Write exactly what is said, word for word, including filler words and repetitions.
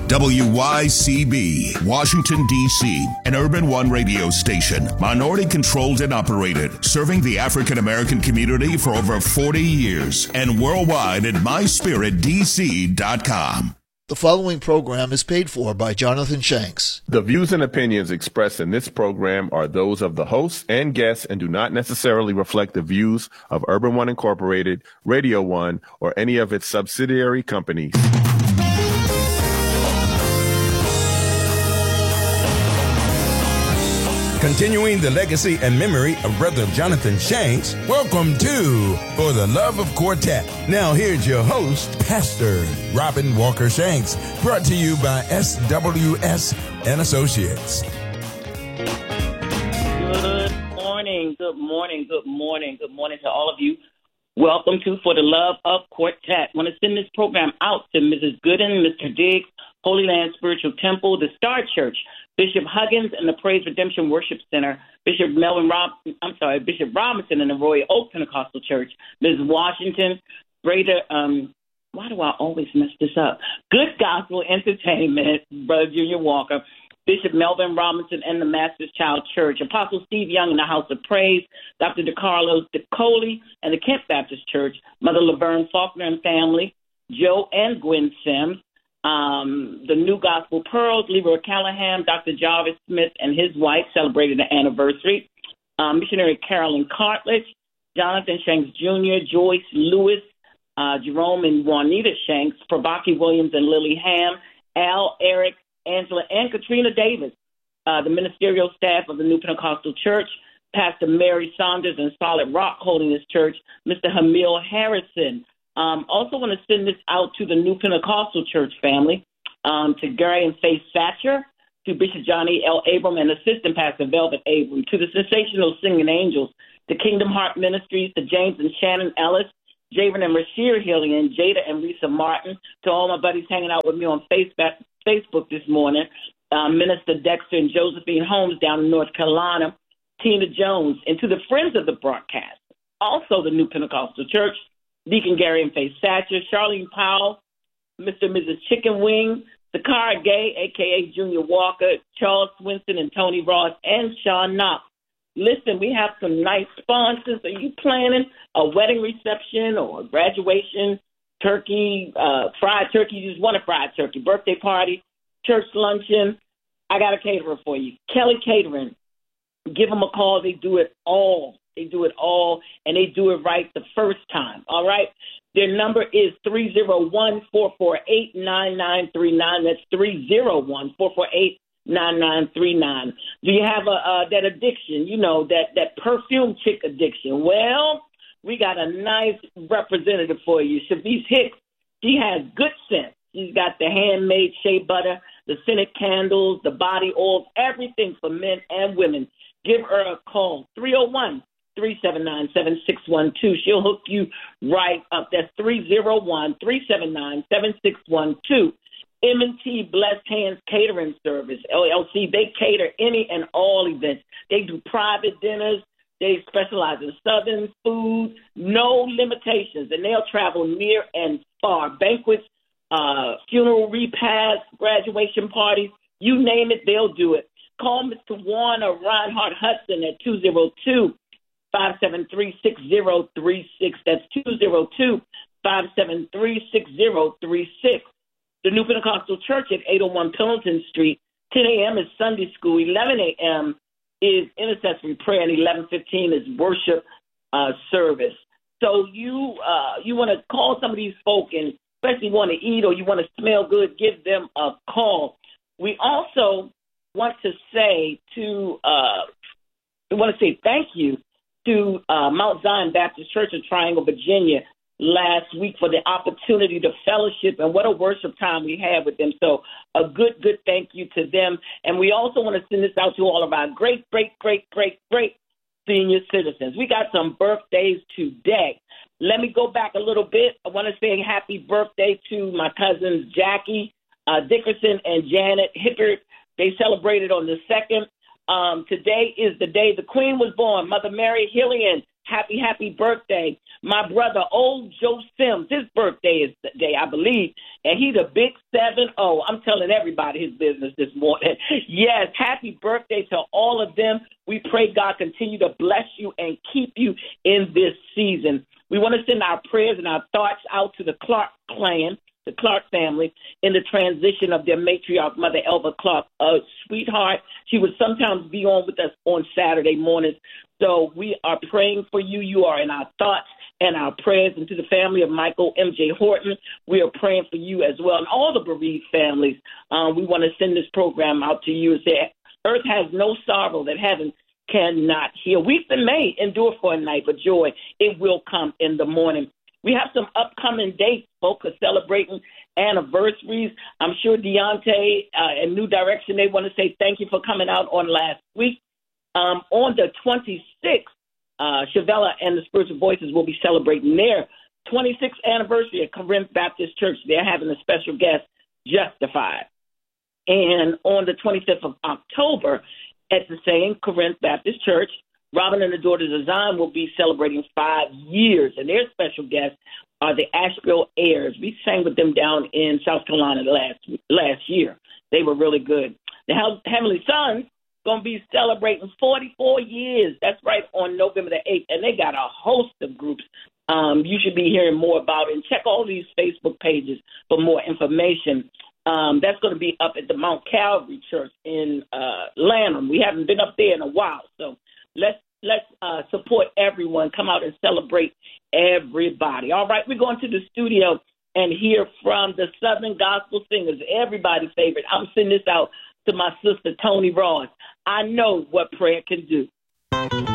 W Y C B, Washington, D C, an Urban One radio station, minority-controlled and operated, serving the African-American community for over forty years, and worldwide at my spirit d c dot com. The following program is paid for by Jonathan Shanks. The views and opinions expressed in this program are those of the hosts and guests and do not necessarily reflect the views of Urban One Incorporated, Radio One, or any of its subsidiary companies. Continuing the legacy and memory of Brother Jonathan Shanks, welcome to For the Love of Quartet. Now here's your host, Pastor Robin Walker Shanks, brought to you by S W S and Associates. Good morning, good morning, good morning, good morning to all of you. Welcome to For the Love of Quartet. I want to send this program out to Missus Gooden, Mister Diggs, Holy Land Spiritual Temple, the Star Church, Bishop Huggins and the Praise Redemption Worship Center, Bishop Melvin Rob, I'm sorry, Bishop Robinson and the Royal Oak Pentecostal Church, Missus Washington, Greater, um, why do I always mess this up? Good Gospel Entertainment, Brother Junior Walker, Bishop Melvin Robinson and the Master's Child Church, Apostle Steve Young and the House of Praise, Doctor DeCarlos DeColey and the Kent Baptist Church, Mother Laverne Faulkner and family, Joe and Gwen Sims, Um, the New Gospel Pearls, Leroy Callahan, Doctor Jarvis Smith and his wife celebrated the anniversary. Um, missionary Carolyn Cartledge, Jonathan Shanks Junior, Joyce Lewis, uh, Jerome and Juanita Shanks, Prabaki Williams and Lily Ham, Al, Eric, Angela, and Katrina Davis. Uh, the ministerial staff of the New Pentecostal Church, Pastor Mary Saunders and Solid Rock Holiness Church, Mister Hamil Harrison. Um, also want to send this out to the New Pentecostal Church family, um, to Gary and Faith Thatcher, to Bishop Johnny L. Abram and Assistant Pastor Velvet Abram, to the Sensational Singing Angels, to Kingdom Heart Ministries, to James and Shannon Ellis, Javen and Rashir Hillian, Jada and Risa Martin, to all my buddies hanging out with me on Facebook, Facebook this morning, um, Minister Dexter and Josephine Holmes down in North Carolina, Tina Jones, and to the friends of the broadcast, also the New Pentecostal Church, Deacon Gary and Faith Thatcher, Charlene Powell, Mister and Missus Chicken Wing, Sakara Gay, a k a. Junior Walker, Charles Winston and Tony Ross, and Sean Knox. Listen, we have some nice sponsors. Are you planning a wedding reception or a graduation, turkey, uh, fried turkey? You just want a fried turkey, birthday party, church luncheon. I got a caterer for you. Kelly Catering. Give them a call. They do it all. They do it all, and they do it right the first time, all right? Their number is three oh one, four four eight, nine nine three nine. That's three oh one, four four eight, nine nine three nine. Do you have a uh, that addiction, you know, that, that perfume chick addiction? Well, we got a nice representative for you. Shavice Hicks, she has good scent. She's got the handmade shea butter, the scented candles, the body oils, everything for men and women. Give her a call, three oh one, three seven nine, seven six one two. She'll hook you right up. That's three oh one, three seven nine, seven six one two. M and T Blessed Hands Catering Service, L L C, they cater any and all events. They do private dinners. They specialize in Southern food, no limitations, and they'll travel near and far. Banquets, uh, funeral repasts, graduation parties, you name it, they'll do it. Call Mister Warner Reinhardt Hudson at two oh two, five seven three, six oh three six. That's two oh two, five seven three, six oh three six. The New Pentecostal Church at eight oh one Pendleton Street. ten a.m. is Sunday school. eleven a.m. is intercessory prayer, and eleven fifteen is worship uh, service. So you uh, you want to call some of these folk, and especially want to eat or you want to smell good, give them a call. We also want to say to uh, we want to say thank you to uh, Mount Zion Baptist Church in Triangle, Virginia, last week for the opportunity to fellowship, and what a worship time we had with them. So a good, good thank you to them. And we also want to send this out to all of our great, great, great, great, great senior citizens. We got some birthdays today. Let me go back a little bit. I want to say happy birthday to my cousins Jackie uh, Dickerson and Janet Hickert. They celebrated on the second. Um, today is the day the Queen was born, Mother Mary Hillian. happy, happy birthday. My brother, old Joe Sims, his birthday is today, I believe, and he's a big seven oh. I'm telling everybody his business this morning. Yes, happy birthday to all of them. We pray God continue to bless you and keep you in this season. We want to send our prayers and our thoughts out to the Clark clan, the Clark family, in the transition of their matriarch, Mother Elva Clark, a sweetheart. She would sometimes be on with us on Saturday mornings. So we are praying for you. You are in our thoughts and our prayers. And to the family of Michael M J Horton, we are praying for you as well. And all the bereaved families, um, we want to send this program out to you and say, earth has no sorrow that heaven cannot heal. We've been made endure for a night, but joy, it will come in the morning. We have some upcoming dates. Folks are celebrating anniversaries. I'm sure Deontay uh, and New Direction, they want to say thank you for coming out on last week. Um, on the twenty-sixth, uh, Shavella and the Spiritual Voices will be celebrating their twenty-sixth anniversary at Corinth Baptist Church. They're having a special guest, Justified. And on the twenty-fifth of October, at the same Corinth Baptist Church, Robin and the Daughters of Zion will be celebrating five years, and their special guests are the Asheville Airs. We sang with them down in South Carolina last last year. They were really good. The Heavenly Sons going to be celebrating forty-four years. That's right, on November the eighth, and they got a host of groups. Um, you should be hearing more about it, and check all these Facebook pages for more information. Um, that's going to be up at the Mount Calvary Church in uh, Lanham. We haven't been up there in a while, so let's let's uh, support everyone. Come out and celebrate everybody. All right, we're going to the studio and hear from the Southern Gospel Singers, everybody's favorite. I'm sending this out to my sister, Tony Ross. I know what prayer can do.